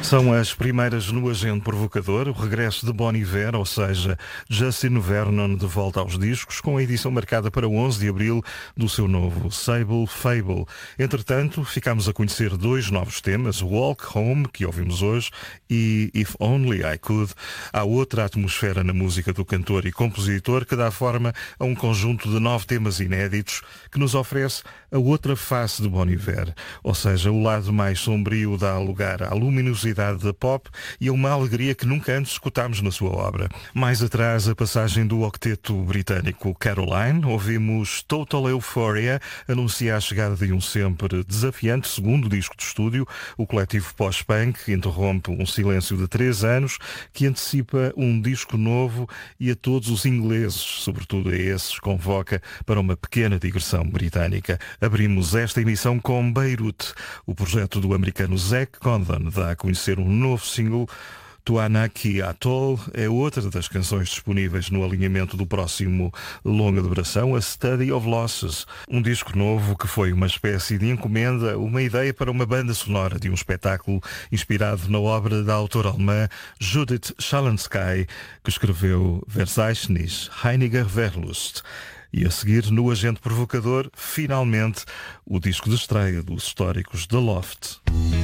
São as primeiras no Agente Provocador, o regresso de Bon Iver, ou seja, Justin Vernon de volta aos discos, com a edição marcada para 11 de abril do seu novo Sable Fable. Entretanto, ficámos a conhecer dois novos temas, Walk Home, que ouvimos hoje, e If Only I Could. Há outra atmosfera na música do cantor e compositor que dá forma a um conjunto de 9 temas inéditos que nos oferece a outra face de Bon Iver, ou seja, o lado mais sombrio dá lugar à luminosidade da pop e a uma alegria que nunca antes escutámos na sua obra. Mais atrás, a passagem do octeto britânico Caroline, ouvimos Total Euphoria, anuncia a chegada de um sempre desafiante segundo disco de estúdio. O coletivo pós-punk interrompe um silêncio de 3 anos que antecipa um disco novo e a todos os ingleses, sobretudo a esses, convoca para uma pequena digressão britânica. Abrimos esta emissão com Beirut. O projeto do americano Zac Condon dá a conhecer um novo single. Tuanaki Atoll é outra das canções disponíveis no alinhamento do próximo longa duração, A Study of Losses, um disco novo que foi uma espécie de encomenda, uma ideia para uma banda sonora de um espetáculo inspirado na obra da autora alemã Judith Schalanskay, que escreveu Verzeichnis Heiliger Verlust. E a seguir, no Agente Provocador, finalmente, o disco de estreia dos históricos The Loft.